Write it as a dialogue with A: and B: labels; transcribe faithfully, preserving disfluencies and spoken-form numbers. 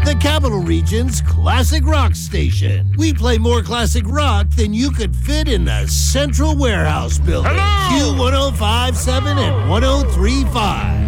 A: the Capital Region's classic rock station. We play more classic rock than you could fit in the Central Warehouse building.
B: Hello!
A: Q one oh five point seven and one oh three point five.